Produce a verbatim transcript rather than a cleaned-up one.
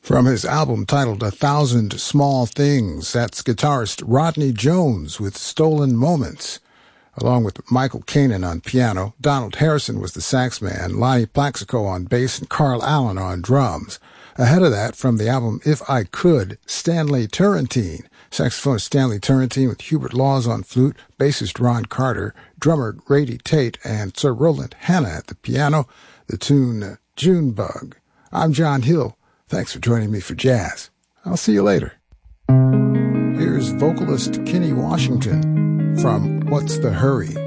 From his album titled A Thousand Small Things, that's guitarist Rodney Jones with Stolen Moments, along with Michael Kanan on piano. Donald Harrison was the sax man, Lonnie Plaxico on bass, and Carl Allen on drums. Ahead of that, from the album If I Could, Stanley Turrentine, saxophonist Stanley Turrentine with Hubert Laws on flute, bassist Ron Carter, drummer Grady Tate, and Sir Roland Hanna at the piano, the tune Junebug. I'm John Hill. Thanks for joining me for jazz. I'll see you later. Here's vocalist Kenny Washington from What's the Hurry?